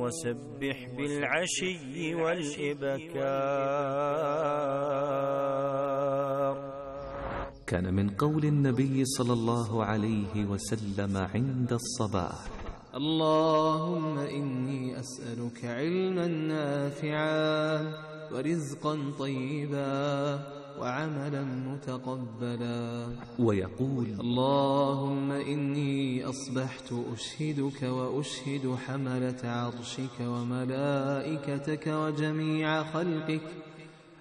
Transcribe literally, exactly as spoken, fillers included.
وسبح بالعشي والإبكار. كان من قول النبي صلى الله عليه وسلم عند الصباح: اللهم إني أسألك علما نافعا ورزقا طيبا وعملا متقبلا. ويقول: اللهم إني أصبحت أشهدك وأشهد حملة عرشك وملائكتك وجميع خلقك